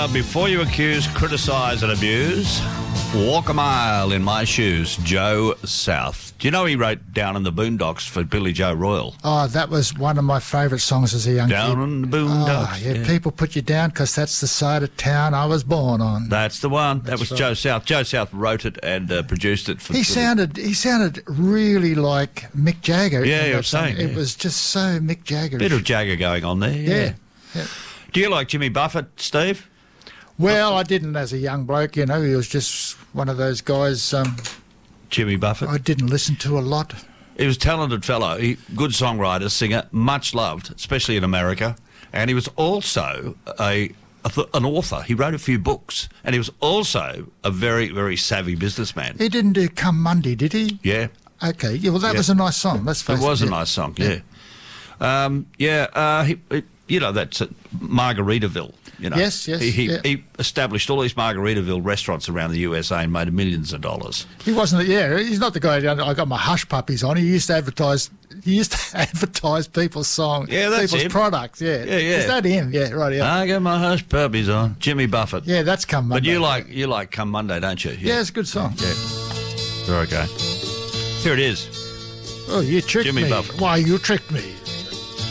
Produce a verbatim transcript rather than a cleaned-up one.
Uh, before you accuse, criticise and abuse, walk a mile in my shoes, Joe South. Do you know he wrote Down in the Boondocks for Billy Joe Royal? Oh, that was one of my favourite songs as a young Down kid. in the Boondocks. Oh, yeah, yeah. people put you down because that's the side of town I was born on. That's the one. That That's was right. Joe South. Joe South wrote it and uh, produced it. For He for the- sounded he sounded really like Mick Jagger. Yeah, in you that were song. saying, It yeah. was just so Mick Jagger. Bit of Jagger going on there. Yeah. Yeah. yeah. Do you like Jimmy Buffett, Steve? Well, I didn't as a young bloke, you know. He was just one of those guys um, Jimmy Buffett. I didn't listen to a lot. He was a talented fellow, he, good songwriter, singer, much loved, especially in America. And he was also a, a th- an author. He wrote a few books. And he was also a very, very savvy businessman. He didn't do Come Monday, did he? Yeah, Okay, yeah, well, that Yeah. was a nice song. Let's face it it. was a yeah. nice song, yeah. Um, yeah, uh, he, he, you know, that's uh, Margaritaville. You know. Yes, yes, He, he, yeah. he established all these Margaritaville restaurants around the U S A and made millions of dollars. He wasn't, yeah, he's not the guy, I got my Hush Puppies on. He used to advertise, he used to advertise people's songs, Yeah, that's people's him. products, yeah. Yeah, yeah. Is that him? Yeah, right, yeah. I got my hush puppies on. Jimmy Buffett. yeah, that's Come Monday. But you like you like Come Monday, don't you? Yeah, it's a good song. Yeah. Very okay. Here it is. Oh, you tricked Jimmy me. Buffett. Why, you tricked me.